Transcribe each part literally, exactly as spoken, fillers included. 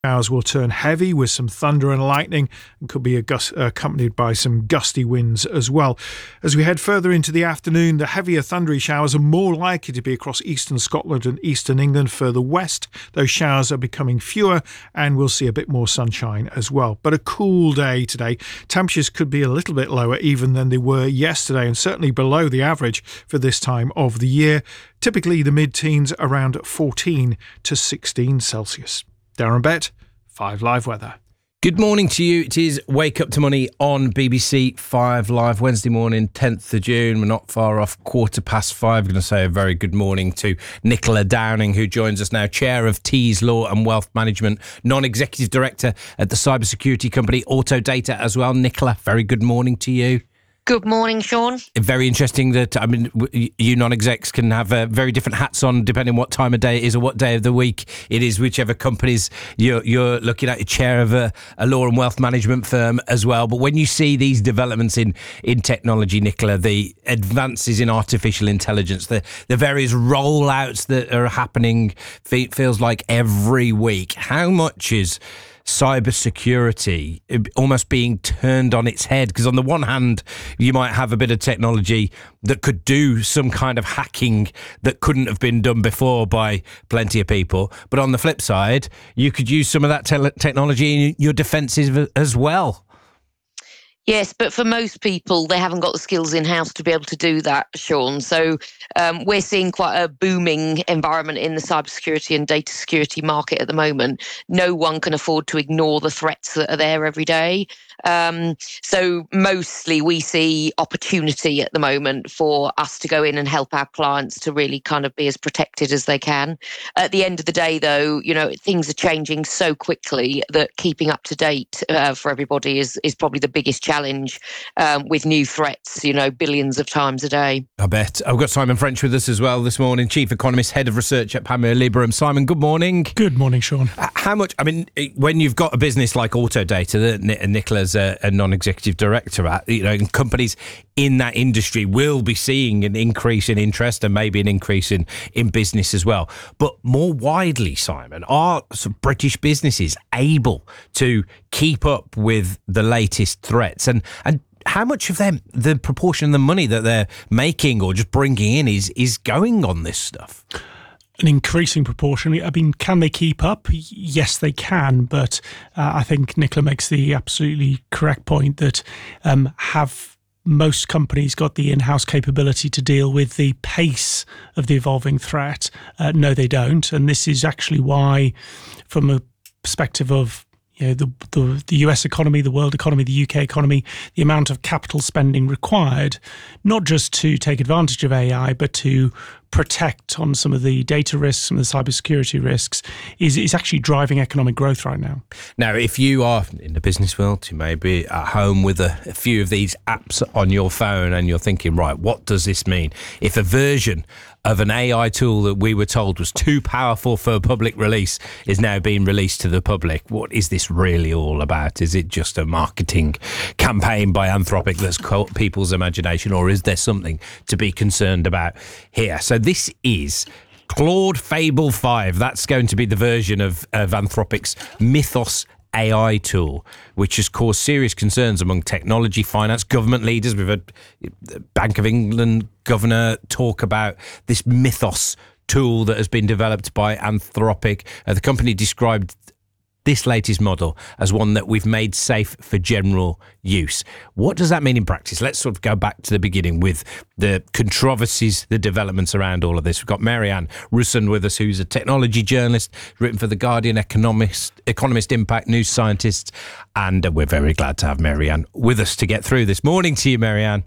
Showers will turn heavy with some thunder and lightning and could be gust- accompanied by some gusty winds as well. As we head further into the afternoon, the heavier thundery showers are more likely to be across eastern Scotland and eastern England. Further west, those showers are becoming fewer and we'll see a bit more sunshine as well. But a cool day today. Temperatures could be a little bit lower even than they were yesterday and certainly below the average for this time of the year. Typically the mid-teens around fourteen to sixteen Celsius. Darren Bett, Five Live Weather. Good morning to you. It is Wake Up to Money on B B C Five Live, Wednesday morning, tenth of June. We're not far off quarter past five. I'm going to say a very good morning to Nicola Downing, who joins us now, Chair of Tees Law and Wealth Management, Non-Executive Director at the cybersecurity company Autodata as well. Nicola, very good morning to you. Good morning, Sean. Very interesting that, I mean, you non-execs can have uh, very different hats on depending on what time of day it is or what day of the week it is, whichever companies you're, you're looking at. You're chair of a, a law and wealth management firm as well. But when you see these developments in, in technology, Nicola, the advances in artificial intelligence, the, the various rollouts that are happening, feels like every week, how much is cybersecurity almost being turned on its head? Because on the one hand, you might have a bit of technology that could do some kind of hacking that couldn't have been done before by plenty of people. But on the flip side, you could use some of that te- technology in your defences as well. Yes, but for most people, they haven't got the skills in-house to be able to do that, Sean. So um, we're seeing quite a booming environment in the cybersecurity and data security market at the moment. No one can afford to ignore the threats that are there every day. Um, so mostly we see opportunity at the moment for us to go in and help our clients to really kind of be as protected as they can. At the end of the day, though, you know, things are changing so quickly that keeping up to date uh, for everybody is, is probably the biggest challenge um, with new threats, you know, billions of times a day. I bet. I've got Simon French with us as well this morning, Chief Economist, Head of Research at Panmure Liberum. Simon, good morning. Good morning, Sean. How much, I mean, when you've got a business like Autodata that Nicola's a, a non-executive director at, you know, and companies in that industry will be seeing an increase in interest and maybe an increase in, in business as well. But more widely, Simon, are some British businesses able to keep up with the latest threats? And and how much of them, the proportion of the money that they're making or just bringing in is is going on this stuff? An increasing proportion. I mean, can they keep up? Yes, they can. But uh, I think Nicola makes the absolutely correct point that um, have most companies got the in-house capability to deal with the pace of the evolving threat? Uh, no, they don't. And this is actually why, from a perspective of you know, the, the the U S economy, the world economy, the U K economy, the amount of capital spending required, not just to take advantage of A I, but to protect on some of the data risks, some of the cybersecurity risks, is, is actually driving economic growth right now. Now, if you are in the business world, you may be at home with a, a few of these apps on your phone and you're thinking, right, what does this mean? If a version of an A I tool that we were told was too powerful for public release is now being released to the public, what is this really all about? Is it just a marketing campaign by Anthropic that's caught people's imagination, or is there something to be concerned about here? So this is Claude Fable five. That's going to be the version of, of Anthropic's Mythos A I tool, which has caused serious concerns among technology, finance, government leaders. We've had the Bank of England governor talk about this Mythos tool that has been developed by Anthropic. Uh, the company described this latest model as one that we've made safe for general use. What does that mean in practice? Let's sort of go back to the beginning with the controversies, the developments around all of this. We've got Marianne Russon with us, who's a technology journalist, written for The Guardian, economist, economist impact news scientist, and we're very glad to have Marianne with us to get through this. Morning to you, Marianne.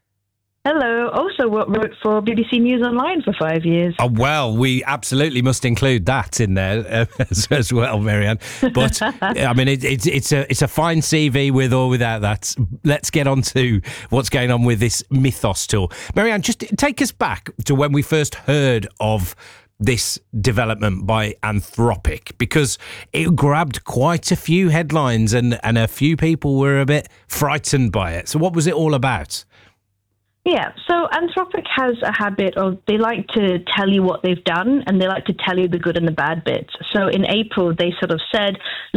Hello. Also wrote for B B C News Online for five years. Oh, well, we absolutely must include that in there uh, as, as well, Marianne. But I mean, it, it, it's a it's a fine C V with or without that. Let's get on to what's going on with this Mythos tool. Marianne, just take us back to when we first heard of this development by Anthropic, because it grabbed quite a few headlines and, and a few people were a bit frightened by it. So what was it all about? Yeah, so Anthropic has a habit of they like to tell you what they've done and they like to tell you the good and the bad bits. So in April, they sort of said,